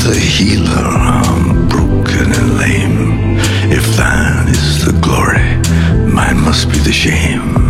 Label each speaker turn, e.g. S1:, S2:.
S1: a healer, I'm broken and lame. If thine is the glory, mine must be the shame.